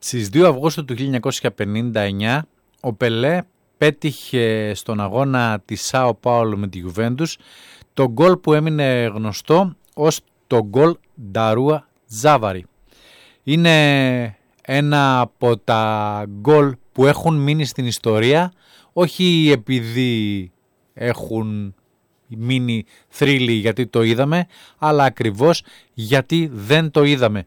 Στις 2 Αυγούστου του 1959 ο Πελέ πέτυχε στον αγώνα της Σάο Πάολο με τη Γιουβέντους το γκολ που έμεινε γνωστό ως το γκολ Νταρούα Τζάβαρη. Είναι ένα από τα γκολ που έχουν μείνει στην ιστορία, όχι επειδή έχουν μείνει θρύλοι γιατί το είδαμε, αλλά ακριβώς γιατί δεν το είδαμε.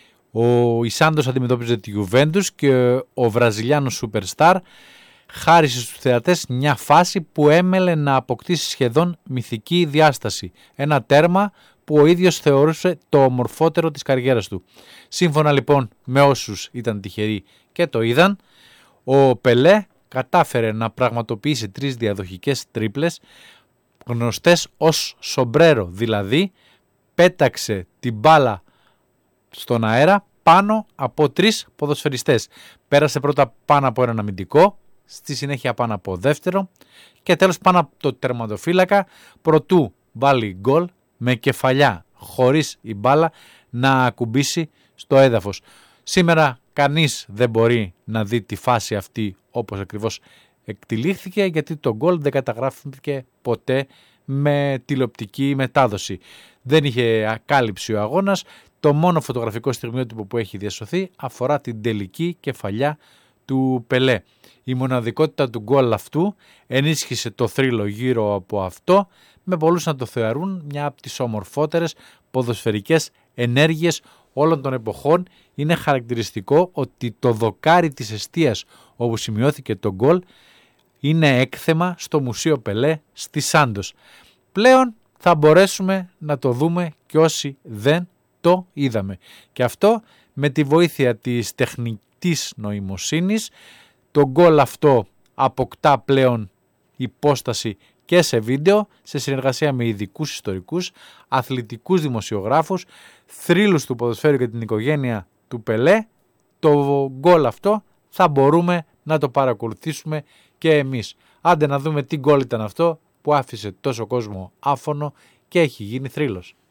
Ο Ισάντος αντιμετώπιζε τη Γιουβέντους και ο Βραζιλιάνος Superstar χάρισε στους θεατές μια φάση που έμελε να αποκτήσει σχεδόν μυθική διάσταση. Ένα τέρμα που ο ίδιος θεωρούσε το ομορφότερο της καριέρας του. Σύμφωνα λοιπόν με όσους ήταν τυχεροί και το είδαν, ο Πελέ κατάφερε να πραγματοποιήσει 3 διαδοχικές τρίπλες γνωστές ως σομπρέρο, δηλαδή πέταξε την μπάλα στον αέρα πάνω από 3 ποδοσφαιριστές. Πέρασε πρώτα πάνω από έναν αμυντικό, στη συνέχεια πάνω από δεύτερο και τέλος πάνω από το τερματοφύλακα, προτού βάλει γκολ με κεφαλιά χωρίς η μπάλα να ακουμπήσει στο έδαφος. Σήμερα κανείς δεν μπορεί να δει τη φάση αυτή όπως ακριβώς εκτυλίχθηκε, γιατί το γκολ δεν καταγράφηκε ποτέ με τηλεοπτική μετάδοση. Δεν είχε ακάλυψη ο αγώνας. Το μόνο φωτογραφικό στιγμιότυπο που έχει διασωθεί αφορά την τελική κεφαλιά του Πελέ. Η μοναδικότητα του γκολ αυτού ενίσχυσε το θρύλο γύρω από αυτό, με πολλούς να το θεωρούν μια από τις ομορφότερες ποδοσφαιρικές ενέργειες όλων των εποχών. Είναι χαρακτηριστικό ότι το δοκάρι της εστίας όπου σημειώθηκε το γκολ είναι έκθεμα στο Μουσείο Πελέ στη Σάντος. Πλέον θα μπορέσουμε να το δούμε και όσοι δεν το είδαμε. Και αυτό με τη βοήθεια της τεχνητής νοημοσύνης. Το γκολ αυτό αποκτά πλέον υπόσταση και σε βίντεο, σε συνεργασία με ειδικούς ιστορικούς, αθλητικούς δημοσιογράφους, θρύλους του ποδοσφαίρου και την οικογένεια του Πελέ. Το γκολ αυτό θα μπορούμε να το παρακολουθήσουμε και εμείς. Άντε να δούμε τι γκολ ήταν αυτό που άφησε τόσο κόσμο άφωνο και έχει γίνει θρύλος.